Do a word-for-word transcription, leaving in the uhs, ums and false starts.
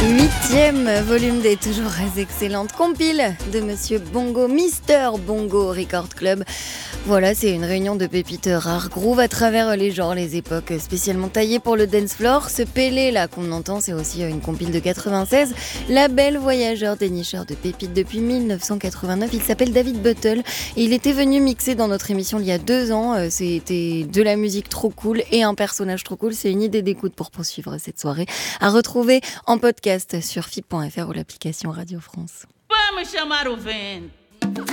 Huitième volume des toujours excellentes compiles de Monsieur Bongo, Mister Bongo Record Club. Voilà, c'est une réunion de pépites rares groove à travers les genres, les époques, spécialement taillées pour le dance floor. Ce Pélé là qu'on entend, c'est aussi une compile de quatre-vingt-seize. Label voyageur, dénicheur de pépites depuis dix-neuf cent quatre-vingt-neuf. Il s'appelle David Buttle et il était venu mixer dans notre émission il y a deux ans. C'était de la musique trop cool et un personnage trop cool. C'est une idée d'écoute pour poursuivre cette soirée. À retrouver en podcast sur F I P point F R ou l'application Radio France. Vamos chamar o vento.